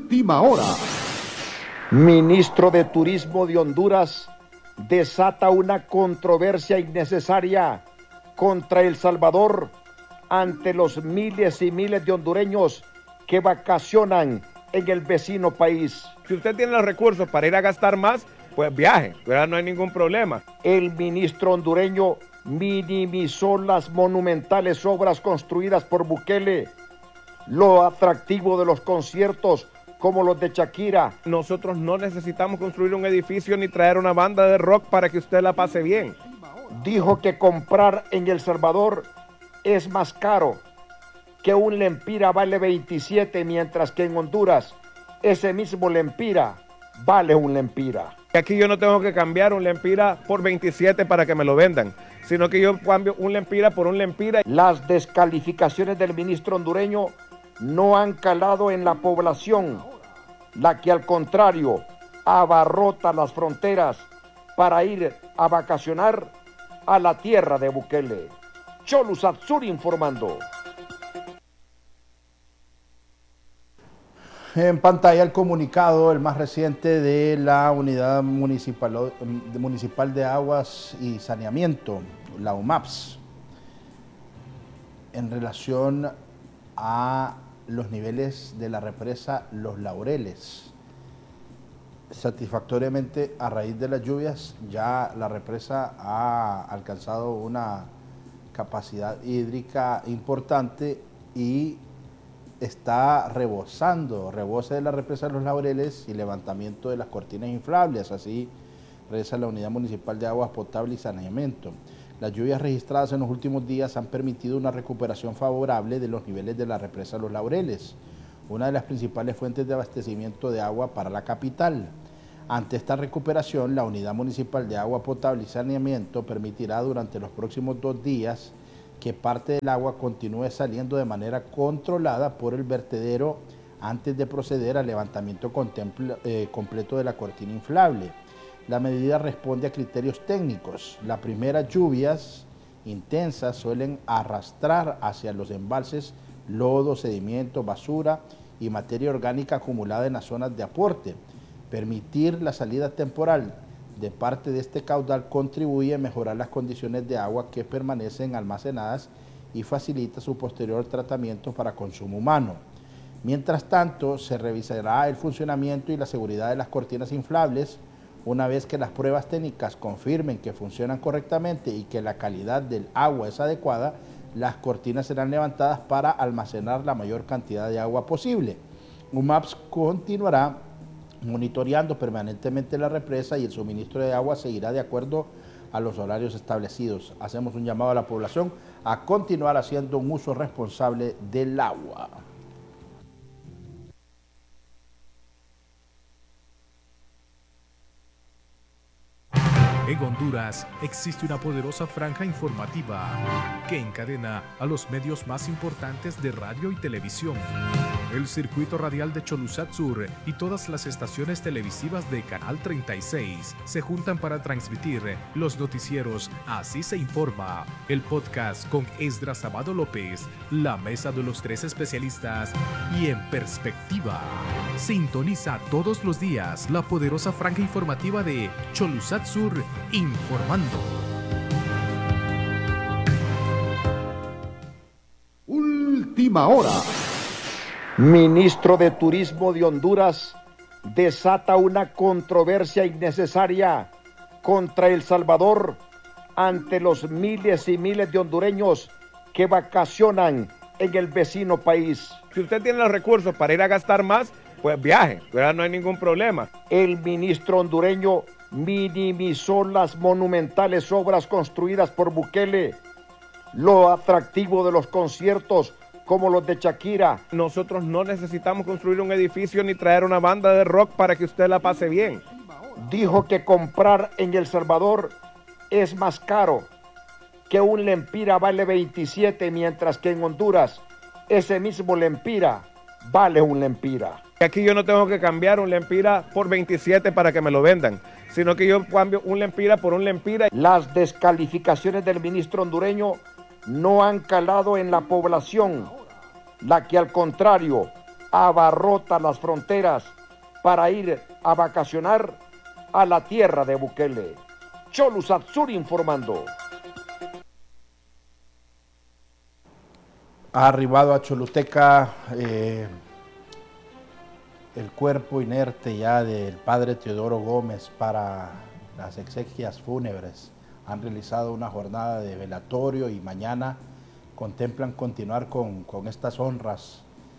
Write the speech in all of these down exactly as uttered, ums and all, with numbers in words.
Última hora. Ministro de Turismo de Honduras desata una controversia innecesaria contra El Salvador ante los miles y miles de hondureños que vacacionan en el vecino país. Si usted tiene los recursos para ir a gastar más, pues viaje, pero no hay ningún problema. El ministro hondureño minimizó las monumentales obras construidas por Bukele, lo atractivo de los conciertos como los de Shakira. Nosotros no necesitamos construir un edificio ni traer una banda de rock para que usted la pase bien. Dijo que comprar en El Salvador es más caro, que un lempira vale veintisiete, mientras que en Honduras ese mismo lempira vale un lempira. Aquí yo no tengo que cambiar un lempira por veintisiete para que me lo vendan, sino que yo cambio un lempira por un lempira. Las descalificaciones del ministro hondureño no han calado en la población, la que al contrario abarrota las fronteras para ir a vacacionar a la tierra de Bukele. Cholusac Sur informando. En pantalla el comunicado, el más reciente de la Unidad Municipal, Municipal de Aguas y Saneamiento, la U M A P S, en relación a los niveles de la represa Los Laureles. Satisfactoriamente, a raíz de las lluvias, ya la represa ha alcanzado una capacidad hídrica importante y está rebosando, rebose de la represa de Los Laureles y levantamiento de las cortinas inflables, así reza la Unidad Municipal de Aguas Potable y Saneamiento. Las lluvias registradas en los últimos días han permitido una recuperación favorable de los niveles de la represa Los Laureles, una de las principales fuentes de abastecimiento de agua para la capital. Ante esta recuperación, la Unidad Municipal de Agua Potable y Saneamiento permitirá durante los próximos dos días que parte del agua continúe saliendo de manera controlada por el vertedero antes de proceder al levantamiento eh, completo de la cortina inflable. La medida responde a criterios técnicos. Las primeras lluvias intensas suelen arrastrar hacia los embalses lodo, sedimento, basura y materia orgánica acumulada en las zonas de aporte. Permitir la salida temporal de parte de este caudal contribuye a mejorar las condiciones de agua que permanecen almacenadas y facilita su posterior tratamiento para consumo humano. Mientras tanto, se revisará el funcionamiento y la seguridad de las cortinas inflables. Una vez que las pruebas técnicas confirmen que funcionan correctamente y que la calidad del agua es adecuada, las cortinas serán levantadas para almacenar la mayor cantidad de agua posible. U M A P S continuará monitoreando permanentemente la represa y el suministro de agua seguirá de acuerdo a los horarios establecidos. Hacemos un llamado a la población a continuar haciendo un uso responsable del agua. En Honduras existe una poderosa franja informativa que encadena a los medios más importantes de radio y televisión. El circuito radial de Cholusac Sur y todas las estaciones televisivas de Canal treinta y seis se juntan para transmitir los noticieros Así se informa, el podcast con Esdras Amado López, la mesa de los tres especialistas y En Perspectiva. Sintoniza todos los días la poderosa franja informativa de Cholusac Sur informando. Última hora. Ministro de Turismo de Honduras desata una controversia innecesaria contra El Salvador ante los miles y miles de hondureños que vacacionan en el vecino país. Si usted tiene los recursos para ir a gastar más, pues viaje, pero no hay ningún problema. El ministro hondureño minimizó las monumentales obras construidas por Bukele, lo atractivo de los conciertos como los de Shakira. Nosotros no necesitamos construir un edificio ni traer una banda de rock para que usted la pase bien. Dijo que comprar en El Salvador es más caro, que un lempira vale veintisiete, mientras que en Honduras ese mismo lempira vale un lempira. Aquí yo no tengo que cambiar un lempira por veintisiete para que me lo vendan, sino que yo cambio un lempira por un lempira. Las descalificaciones del ministro hondureño no han calado en la población, la que al contrario abarrota las fronteras para ir a vacacionar a la tierra de Bukele. Cholusatsur informando. Ha arribado a Choluteca eh, el cuerpo inerte ya del padre Teodoro Gómez para las exequias fúnebres. Han realizado una jornada de velatorio y mañana contemplan continuar con, con estas honras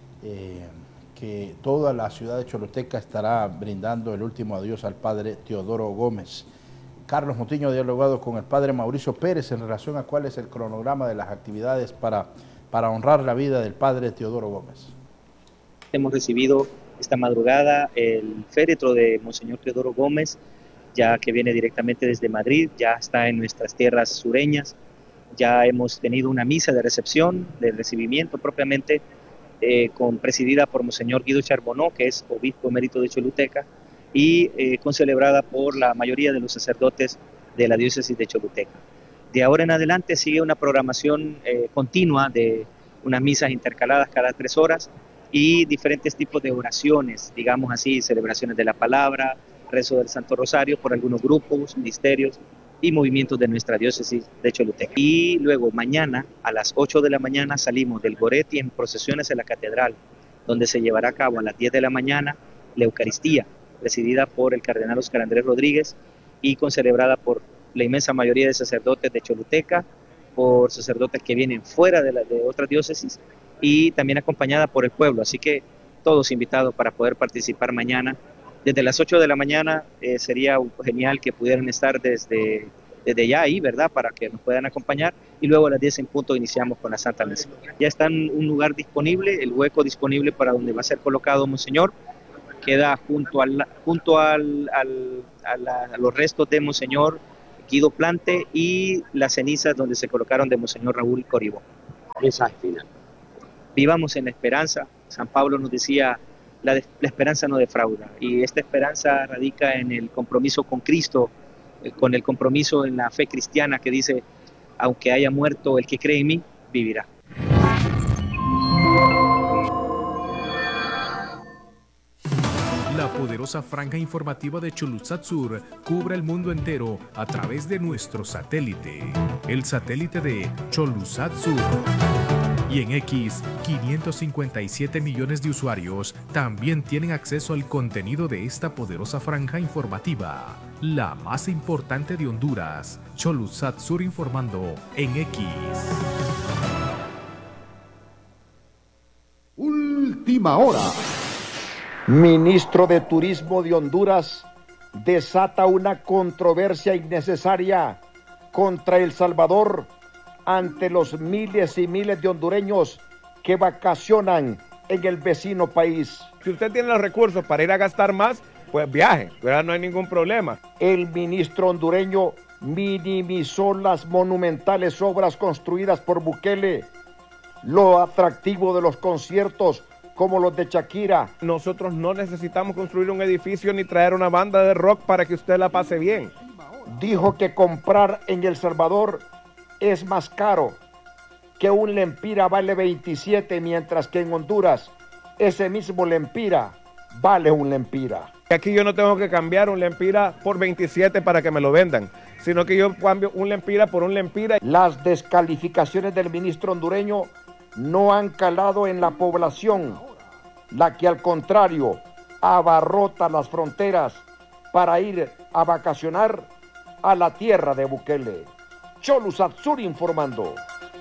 eh, que toda la ciudad de Choluteca estará brindando el último adiós al padre Teodoro Gómez. Carlos Motiño ha dialogado con el padre Mauricio Pérez en relación a cuál es el cronograma de las actividades para, para honrar la vida del padre Teodoro Gómez. Hemos recibido esta madrugada el féretro de Monseñor Teodoro Gómez, ya que viene directamente desde Madrid, ya está en nuestras tierras sureñas. Ya hemos tenido una misa de recepción, de recibimiento propiamente, eh, con, presidida por Monseñor Guido Charbonneau, que es obispo emérito de Choluteca, y eh, concelebrada por la mayoría de los sacerdotes de la diócesis de Choluteca. De ahora en adelante sigue una programación eh, continua de unas misas intercaladas cada tres horas y diferentes tipos de oraciones, digamos así, celebraciones de la palabra, rezo del Santo Rosario por algunos grupos, ministerios y movimientos de nuestra diócesis de Choluteca. Y luego mañana a las ocho de la mañana salimos del Goretti en procesiones en la catedral, donde se llevará a cabo a las diez de la mañana la Eucaristía, presidida por el cardenal Óscar Andrés Rodríguez y concelebrada por la inmensa mayoría de sacerdotes de Choluteca, por sacerdotes que vienen fuera de, la, de otras diócesis y también acompañada por el pueblo. Así que todos invitados para poder participar mañana. Desde las ocho de la mañana eh, sería genial que pudieran estar desde, desde ya ahí, ¿verdad? Para que nos puedan acompañar. Y luego a las diez en punto iniciamos con la Santa Misa. Ya está un lugar disponible, el hueco disponible para donde va a ser colocado Monseñor. Queda junto, al, junto al, al, a, la, a los restos de Monseñor Guido Plante y las cenizas donde se colocaron de Monseñor Raúl Coribó. Mensaje final. Vivamos en la esperanza. San Pablo nos decía, la, de, la esperanza no defrauda, y esta esperanza radica en el compromiso con Cristo, eh, con el compromiso en la fe cristiana que dice, aunque haya muerto el que cree en mí, vivirá. La poderosa franja informativa de Cholusatsur cubre el mundo entero a través de nuestro satélite, el satélite de Cholusatsur. Y en X, quinientos cincuenta y siete millones de usuarios también tienen acceso al contenido de esta poderosa franja informativa, la más importante de Honduras. Cholusatsur informando en X. Última hora. Ministro de Turismo de Honduras desata una controversia innecesaria contra El Salvador ante los miles y miles de hondureños que vacacionan en el vecino país. Si usted tiene los recursos para ir a gastar más, pues viaje, ¿verdad? No hay ningún problema. El ministro hondureño minimizó las monumentales obras construidas por Bukele, lo atractivo de los conciertos como los de Shakira. Nosotros no necesitamos construir un edificio ni traer una banda de rock para que usted la pase bien. Dijo que comprar en El Salvador es más caro, que un lempira vale veintisiete, mientras que en Honduras ese mismo lempira vale un lempira. Aquí yo no tengo que cambiar un lempira por veintisiete para que me lo vendan, sino que yo cambio un lempira por un lempira. Las descalificaciones del ministro hondureño no han calado en la población, la que al contrario abarrota las fronteras para ir a vacacionar a la tierra de Bukele. Cholusatsur informando.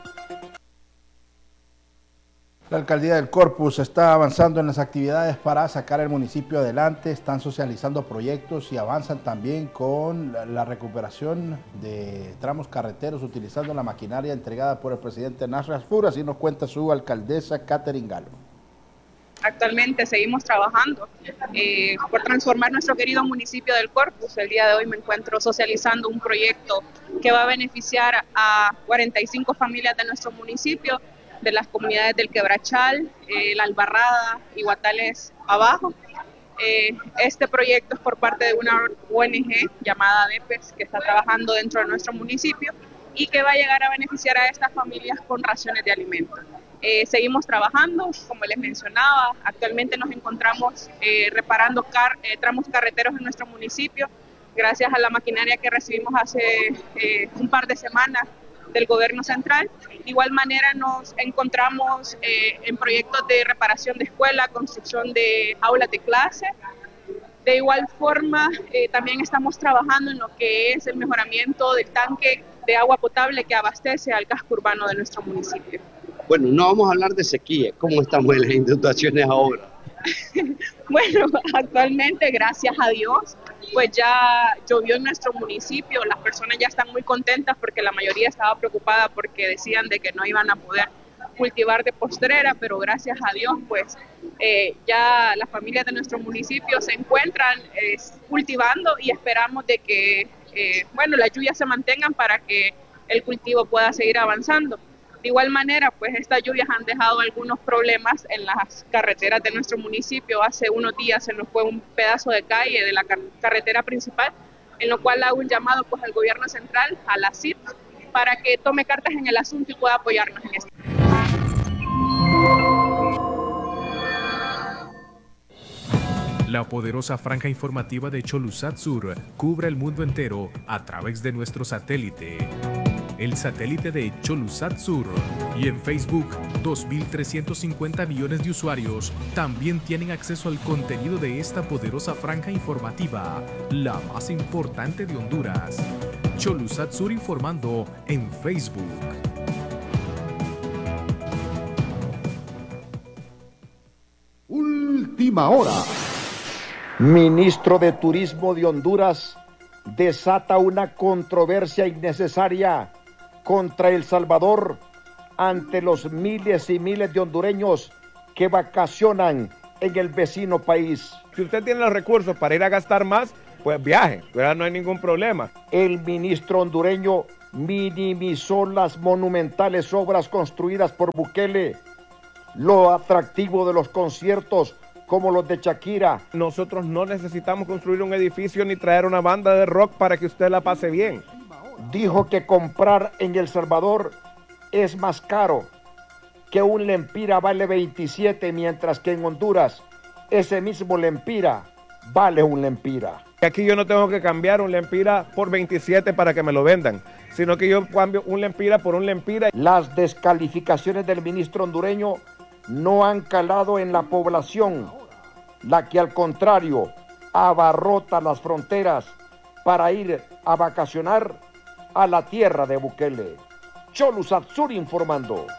La alcaldía del Corpus está avanzando en las actividades para sacar el municipio adelante, están socializando proyectos y avanzan también con la, la recuperación de tramos carreteros utilizando la maquinaria entregada por el presidente Nasras Fura, así nos cuenta su alcaldesa Catherine Galo. Actualmente seguimos trabajando eh, por transformar nuestro querido municipio del Corpus. El día de hoy me encuentro socializando un proyecto que va a beneficiar a cuarenta y cinco familias de nuestro municipio, de las comunidades del Quebrachal, eh, La Albarrada y Guatales Abajo. Eh, este proyecto es por parte de una O N G llamada D E P E S que está trabajando dentro de nuestro municipio y que va a llegar a beneficiar a estas familias con raciones de alimentos. Eh, seguimos trabajando, como les mencionaba, actualmente nos encontramos eh, reparando car eh, tramos carreteros en nuestro municipio, gracias a la maquinaria que recibimos hace eh, un par de semanas del gobierno central. De igual manera nos encontramos eh, en proyectos de reparación de escuela, construcción de aulas de clase. De igual forma, eh, también estamos trabajando en lo que es el mejoramiento del tanque de agua potable que abastece al casco urbano de nuestro municipio. Bueno, no vamos a hablar de sequía, ¿cómo estamos en las inundaciones ahora? Bueno, actualmente, gracias a Dios, pues ya llovió en nuestro municipio, las personas ya están muy contentas porque la mayoría estaba preocupada porque decían de que no iban a poder cultivar de postrera, pero gracias a Dios, pues eh, ya las familias de nuestro municipio se encuentran eh, cultivando y esperamos de que, eh, bueno, las lluvias se mantengan para que el cultivo pueda seguir avanzando. De igual manera, pues estas lluvias han dejado algunos problemas en las carreteras de nuestro municipio. Hace unos días se nos fue un pedazo de calle de la car carretera principal, en lo cual hago un llamado pues al gobierno central, a la C I P, para que tome cartas en el asunto y pueda apoyarnos en esto. La poderosa franja informativa de Cholusat Sur cubre el mundo entero a través de nuestro satélite. El satélite de Cholusat Sur, y en Facebook, dos mil trescientos cincuenta millones de usuarios también tienen acceso al contenido de esta poderosa franja informativa, la más importante de Honduras. Cholusat Sur informando en Facebook. Última hora. Ministro de Turismo de Honduras desata una controversia innecesaria contra El Salvador ante los miles y miles de hondureños que vacacionan en el vecino país. Si usted tiene los recursos para ir a gastar más, pues viaje, ¿verdad? No hay ningún problema. El ministro hondureño minimizó las monumentales obras construidas por Bukele, lo atractivo de los conciertos como los de Shakira. Nosotros no necesitamos construir un edificio ni traer una banda de rock para que usted la pase bien. Dijo que comprar en El Salvador es más caro, que un lempira vale veintisiete, mientras que en Honduras ese mismo lempira vale un lempira. Aquí yo no tengo que cambiar un lempira por veintisiete para que me lo vendan, sino que yo cambio un lempira por un lempira. Las descalificaciones del ministro hondureño no han calado en la población, la que al contrario abarrota las fronteras para ir a vacacionar a la tierra de Bukele. Cholusat Sur informando.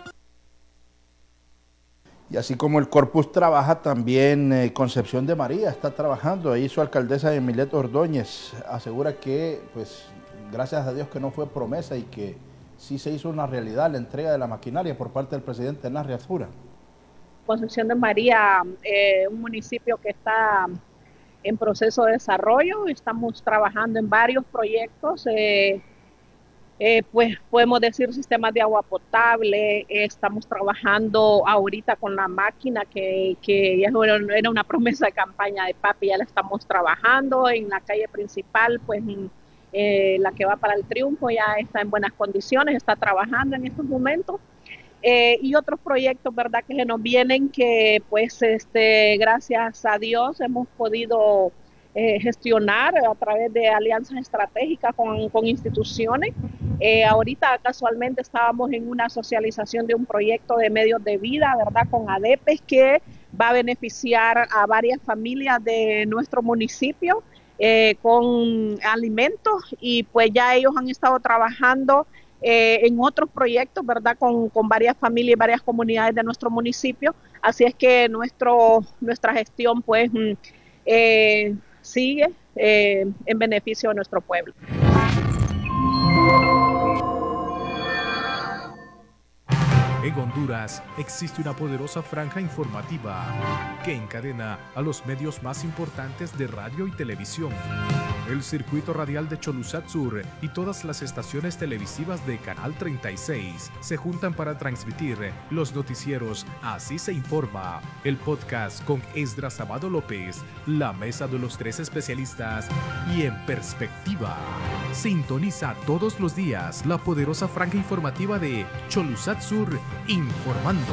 Y así como el Corpus trabaja, también eh, Concepción de María está trabajando. Ahí su alcaldesa Emileto Ordóñez asegura que, pues, gracias a Dios que no fue promesa y que sí se hizo una realidad la entrega de la maquinaria por parte del presidente Narri Azura. Concepción de María, eh, un municipio que está en proceso de desarrollo. Estamos trabajando en varios proyectos. Eh, Eh, pues podemos decir sistemas de agua potable. Eh, estamos trabajando ahorita con la máquina que, que ya era una promesa de campaña de papi, ya la estamos trabajando en la calle principal, pues eh, la que va para el Triunfo ya está en buenas condiciones, está trabajando en estos momentos. Eh, y otros proyectos, verdad, que se nos vienen, que pues este gracias a Dios hemos podido Eh, gestionar a través de alianzas estratégicas con, con instituciones. Eh, ahorita casualmente estábamos en una socialización de un proyecto de medios de vida, ¿verdad?, con ADEPES, que va a beneficiar a varias familias de nuestro municipio eh, con alimentos, y pues ya ellos han estado trabajando eh, en otros proyectos, ¿verdad?, con, con varias familias y varias comunidades de nuestro municipio. Así es que nuestro, nuestra gestión pues eh, sigue eh, en beneficio de nuestro pueblo. En Honduras existe una poderosa franja informativa que encadena a los medios más importantes de radio y televisión. El circuito radial de Cholusat Sur y todas las estaciones televisivas de Canal treinta y seis se juntan para transmitir los noticieros Así se informa, el podcast con Esdras Abado López, la mesa de los tres especialistas y En Perspectiva. Sintoniza todos los días la poderosa franja informativa de Cholusat Sur informando.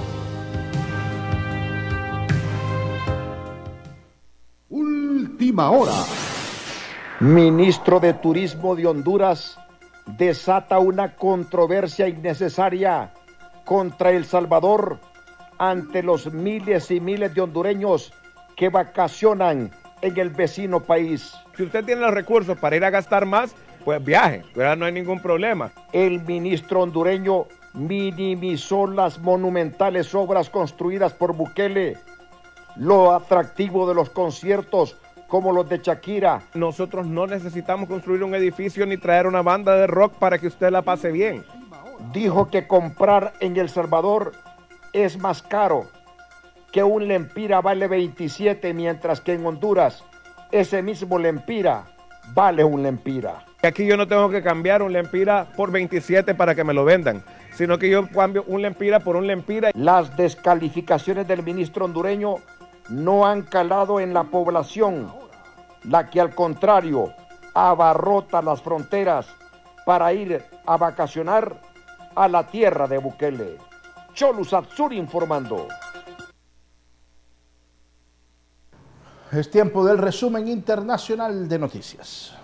Última hora. Ministro de Turismo de Honduras desata una controversia innecesaria contra El Salvador ante los miles y miles de hondureños que vacacionan en el vecino país. Si usted tiene los recursos para ir a gastar más, pues viaje, ¿verdad? No hay ningún problema. El ministro hondureño minimizó las monumentales obras construidas por Bukele, lo atractivo de los conciertos como los de Shakira. Nosotros no necesitamos construir un edificio ni traer una banda de rock para que usted la pase bien. Dijo que comprar en El Salvador es más caro, que un lempira vale veintisiete, mientras que en Honduras ese mismo lempira vale un lempira. Aquí yo no tengo que cambiar un lempira por veintisiete para que me lo vendan, sino que yo cambio un lempira por un lempira. Las descalificaciones del ministro hondureño no han calado en la población, la que al contrario abarrota las fronteras para ir a vacacionar a la tierra de Bukele. Cholu Satsuri informando. Es tiempo del resumen internacional de noticias.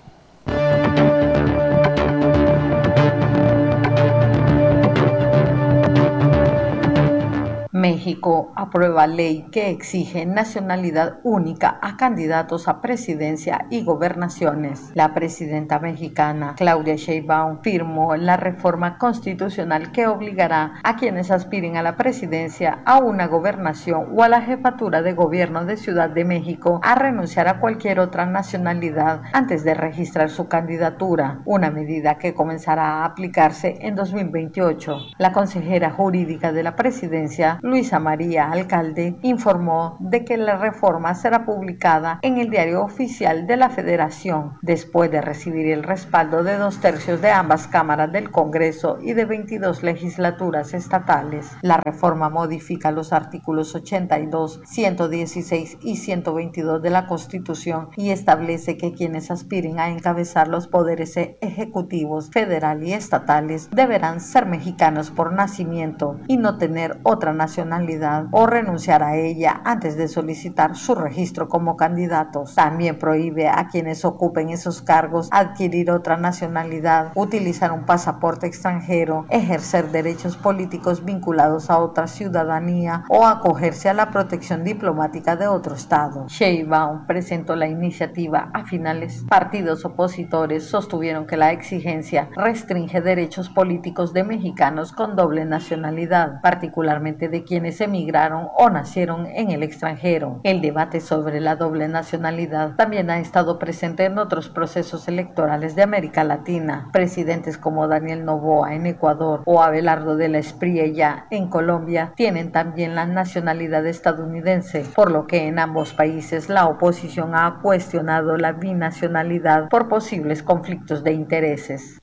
México aprueba ley que exige nacionalidad única a candidatos a presidencia y gobernaciones. La presidenta mexicana Claudia Sheinbaum firmó la reforma constitucional que obligará a quienes aspiren a la presidencia, a una gobernación o a la jefatura de gobierno de Ciudad de México a renunciar a cualquier otra nacionalidad antes de registrar su candidatura, una medida que comenzará a aplicarse en dos mil veintiocho. La consejera jurídica de la presidencia, Luisa María Alcalde, informó de que la reforma será publicada en el Diario Oficial de la Federación, después de recibir el respaldo de dos tercios de ambas cámaras del Congreso y de veintidós legislaturas estatales. La reforma modifica los artículos ochenta y dos, ciento dieciséis y ciento veintidós de la Constitución y establece que quienes aspiren a encabezar los poderes ejecutivos federal y estatales deberán ser mexicanos por nacimiento y no tener otra nacionalidad o renunciar a ella antes de solicitar su registro como candidatos. También prohíbe a quienes ocupen esos cargos adquirir otra nacionalidad, utilizar un pasaporte extranjero, ejercer derechos políticos vinculados a otra ciudadanía o acogerse a la protección diplomática de otro estado. Sheinbaum presentó la iniciativa a finales. Partidos opositores sostuvieron que la exigencia restringe derechos políticos de mexicanos con doble nacionalidad, particularmente de quienes emigraron o nacieron en el extranjero. El debate sobre la doble nacionalidad también ha estado presente en otros procesos electorales de América Latina. Presidentes como Daniel Noboa en Ecuador o Abelardo de la Espriella en Colombia tienen también la nacionalidad estadounidense, por lo que en ambos países la oposición ha cuestionado la binacionalidad por posibles conflictos de intereses.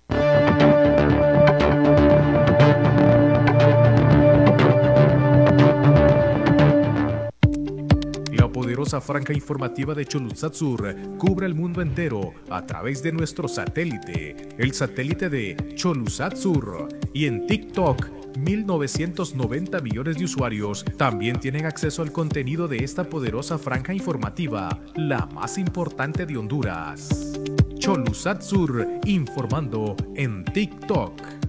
Poderosa franja informativa de Cholutsat Sur cubre el mundo entero a través de nuestro satélite, el satélite de Cholutsat Sur, y en TikTok, mil novecientos noventa millones de usuarios también tienen acceso al contenido de esta poderosa franja informativa, la más importante de Honduras. Cholutsat Sur informando en TikTok.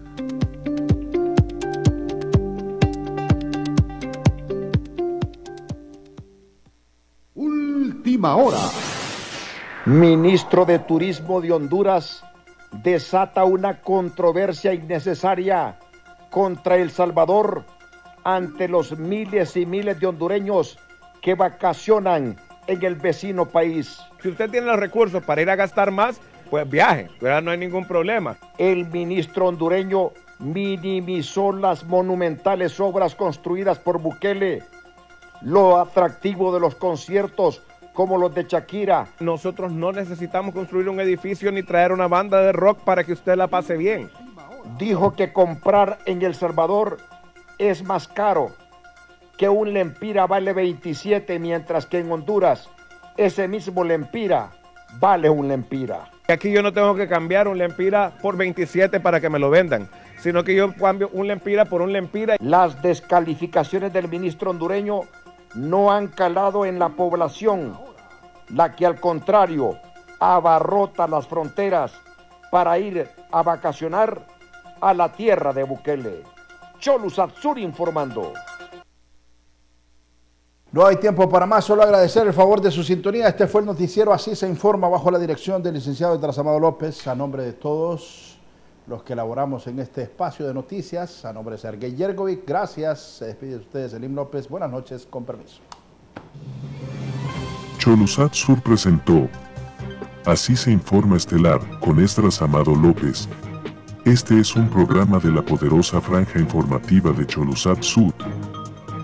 Última hora. Ministro de Turismo de Honduras desata una controversia innecesaria contra El Salvador ante los miles y miles de hondureños que vacacionan en el vecino país. Si usted tiene los recursos para ir a gastar más, pues viaje, ¿verdad? No hay ningún problema. El ministro hondureño minimizó las monumentales obras construidas por Bukele, lo atractivo de los conciertos como los de Shakira. Nosotros no necesitamos construir un edificio ni traer una banda de rock para que usted la pase bien. Dijo que comprar en El Salvador es más caro, que un lempira vale veintisiete, mientras que en Honduras ese mismo lempira vale un lempira. Aquí yo no tengo que cambiar un lempira por veintisiete para que me lo vendan, sino que yo cambio un lempira por un lempira. Las descalificaciones del ministro hondureño no han calado en la población, la que al contrario abarrota las fronteras para ir a vacacionar a la tierra de Bukele. Cholu Satsuri informando. No hay tiempo para más, solo agradecer el favor de su sintonía. Este fue el noticiero Así se informa, bajo la dirección del licenciado Edras Amado López. A nombre de todos los que elaboramos en este espacio de noticias, a nombre de Sergey Yergovic, gracias. Se despide de ustedes Elim López. Buenas noches, con permiso. Cholusat Sur presentó Así se informa estelar con Esdras Amado López. Este es un programa de la poderosa franja informativa de Cholusat Sur.